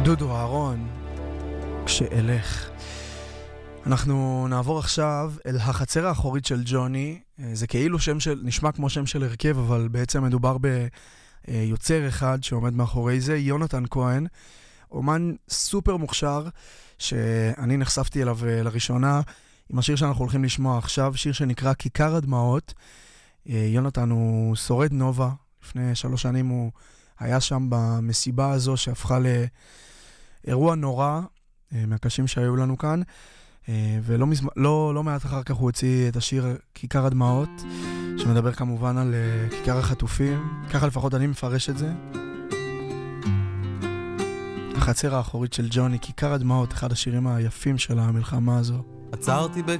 דודו אהרון, כשאלך. אנחנו נעבור עכשיו אל החצר האחורית של ג'וני. זה כאילו שם של, נשמע כמו שם של הרכב, אבל בעצם מדובר ביוצר אחד שעומד מאחורי זה, יונתן כהן, אומן סופר מוכשר, שאני נחשפתי אליו לראשונה, עם השיר שאנחנו הולכים לשמוע עכשיו, שיר שנקרא כיכר הדמעות. יונתן הוא שורד נובה, לפני 3 שנים הוא היה שם במסיבה הזו שהפכה לאירוע נורא, מהקשים שהיו לנו כאן, ולא מעט אחר כך הוא הוציא את השיר כיכר הדמעות, שמדבר כמובן על כיכר החטופים, ככה לפחות אני מפרש את זה. החצר האחורית של ג'וני, כיכר הדמעות, אחד השירים היפים של המלחמה הזו. עצרתי